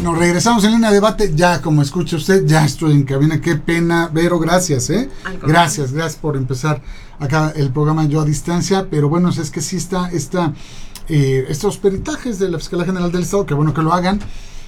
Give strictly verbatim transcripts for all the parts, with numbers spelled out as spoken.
Bueno, regresamos en línea de debate. Ya, como escucha usted, ya estoy en cabina. Qué pena, Vero, gracias, ¿eh? Gracias, gracias por empezar acá el programa yo a distancia. Pero bueno, es que sí está, está eh, estos peritajes de la Fiscalía General del Estado, que bueno que lo hagan.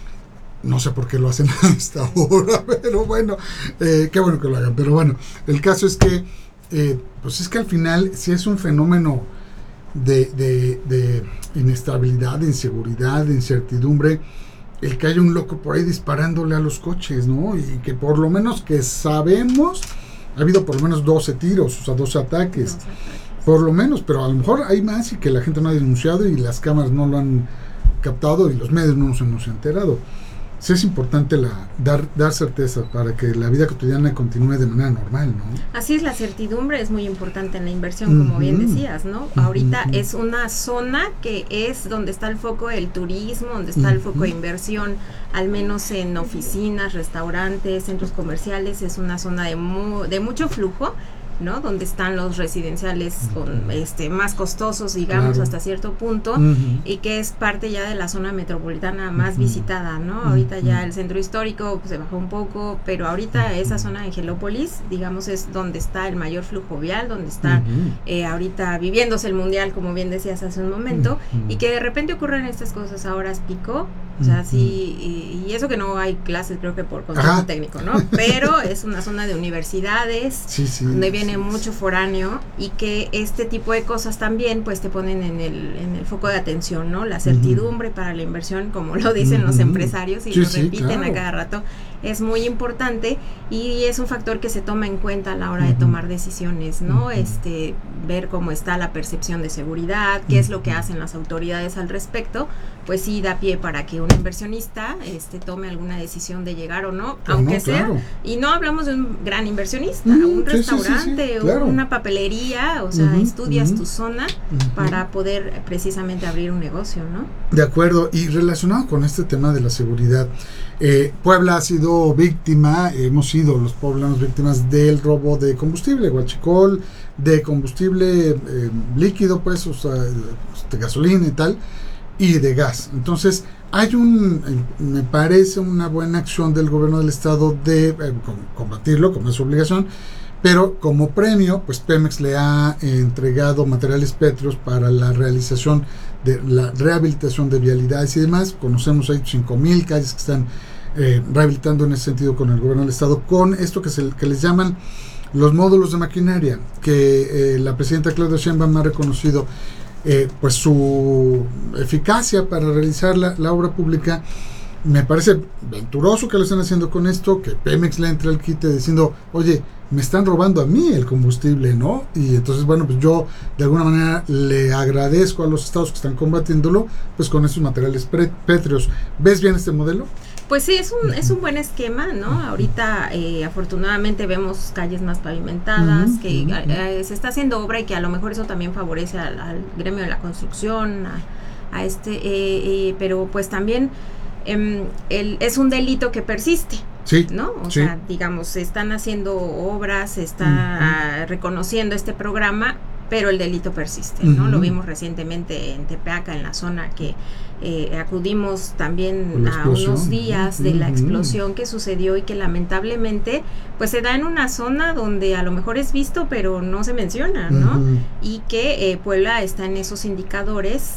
No sé por qué lo hacen a esta hora, pero bueno, eh, qué bueno que lo hagan. Pero bueno, el caso es que, eh, pues es que al final, si es un fenómeno de, de, de inestabilidad, de inseguridad, de incertidumbre, el que haya un loco por ahí disparándole a los coches, ¿no? Y que por lo menos que sabemos, ha habido por lo menos doce tiros, o sea, doce ataques, doce ataques. Por lo menos, pero a lo mejor hay más y que la gente no ha denunciado y las cámaras no lo han captado y los medios no nos hemos enterado. Sí, es importante la, dar, dar certeza para que la vida cotidiana continúe de manera normal, ¿no? Así es, la certidumbre es muy importante en la inversión, como uh-huh. bien decías, ¿no? Uh-huh. Ahorita es una zona que es donde está el foco del turismo, donde está uh-huh. el foco de inversión, al menos en oficinas, restaurantes, centros comerciales, es una zona de, mu- de mucho flujo, ¿no? Donde están los residenciales con este más costosos, digamos, claro. hasta cierto punto, uh-huh. y que es parte ya de la zona metropolitana más uh-huh. visitada, ¿no? Uh-huh. Ahorita ya el centro histórico pues, se bajó un poco, pero ahorita uh-huh. esa zona de Angelópolis, digamos, es donde está el mayor flujo vial, donde está uh-huh. eh, ahorita viviéndose el mundial, como bien decías hace un momento, uh-huh. y que de repente ocurren estas cosas a horas pico, o sea, uh-huh. sí, y, y eso que no hay clases, creo que por consejo Ajá. técnico, ¿no? Pero es una zona de universidades, sí, sí, donde viene sí, mucho foráneo y que este tipo de cosas también pues te ponen en el en el foco de atención, ¿no? La certidumbre uh-huh. para la inversión, como lo dicen uh-huh. los empresarios y sí, lo repiten sí, claro. a cada rato, es muy importante y es un factor que se toma en cuenta a la hora uh-huh. de tomar decisiones, ¿no? Uh-huh. Este, ver cómo está la percepción de seguridad, qué uh-huh. es lo que hacen las autoridades al respecto, pues sí da pie para que un inversionista este tome alguna decisión de llegar o no, pero aunque no, sea, claro. y no hablamos de un gran inversionista, uh-huh. un sí, restaurante, sí, sí, sí, claro. una papelería, o sea, uh-huh. estudias uh-huh. tu zona uh-huh. para poder precisamente abrir un negocio, ¿no? De acuerdo, y relacionado con este tema de la seguridad, eh, Puebla ha sido víctima, hemos sido los poblanos víctimas del robo de combustible, huachicol, de combustible eh, líquido, pues, o sea, de gasolina y tal, y de gas. Entonces, hay un, me parece una buena acción del gobierno del estado de eh, combatirlo, como es su obligación, pero como premio, pues Pemex le ha eh, entregado materiales pétreos para la realización de la rehabilitación de vialidades y demás. Conocemos ahí cinco mil calles que están eh, rehabilitando en ese sentido con el gobierno del estado, con esto que, se, que les llaman los módulos de maquinaria, que eh, la presidenta Claudia Sheinbaum ha reconocido eh, pues su eficacia para realizar la, la obra pública. Me parece venturoso que lo están haciendo con esto, que Pemex le entre al quite diciendo, oye, me están robando a mí el combustible, ¿no? Y entonces, bueno, pues yo de alguna manera le agradezco a los estados que están combatiéndolo, pues con esos materiales pre- pétreos. ¿Ves bien este modelo? Pues sí, es un, es un buen esquema, ¿no? Uh-huh. Ahorita, eh, afortunadamente, vemos calles más pavimentadas, uh-huh. que uh-huh. Eh, se está haciendo obra y que a lo mejor eso también favorece al, al gremio de la construcción, a, a este, eh, eh, pero pues también eh, el, es un delito que persiste. Sí, ¿no? O sí. sea, digamos, se están haciendo obras, se está uh-huh. reconociendo este programa, pero el delito persiste, ¿no? Uh-huh. Lo vimos recientemente en Tepeaca, en la zona que eh, acudimos también a unos días uh-huh. de la explosión que sucedió y que lamentablemente pues se da en una zona donde a lo mejor es visto pero no se menciona, ¿no? Uh-huh. Y que eh, Puebla está en esos indicadores